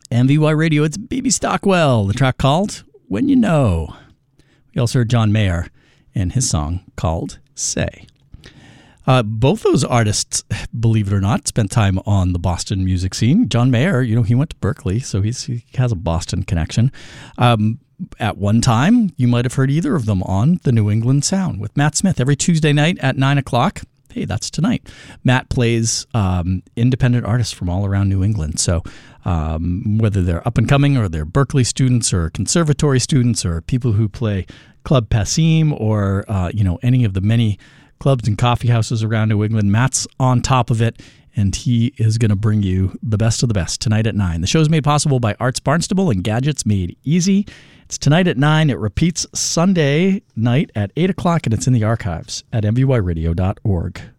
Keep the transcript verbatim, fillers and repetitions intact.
M V Y Radio, it's B B Stockwell. The track called When You Know. We also heard John Mayer and his song called Say. Uh, both those artists, believe it or not, spent time on the Boston music scene. John Mayer, you know, he went to Berkeley, so he's, he has a Boston connection. Um, at one time, you might have heard either of them on the New England Sound with Matt Smith every Tuesday night at nine o'clock. Hey, that's tonight. Matt plays um, independent artists from all around New England. So um, whether they're up and coming or they're Berkeley students or conservatory students or people who play Club Passim or, uh, you know, any of the many clubs and coffee houses around New England, Matt's on top of it, and he is going to bring you the best of the best tonight at nine. The show is made possible by Arts Barnstable and Gadgets Made Easy. It's tonight at nine. It repeats Sunday night at eight o'clock, and it's in the archives at m v y radio dot org.